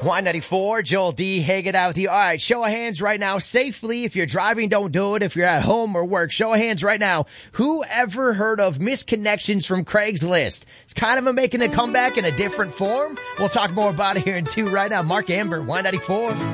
Y94, Joel D. hanging out with you. All right, show of hands right now. Safely, if you're driving, don't do it. If you're at home or work, show of hands right now. Who ever heard of misconnections from Craigslist? It's kind of making a comeback in a different form. We'll talk more about it here in 2 right now. Mark Amber, Y94.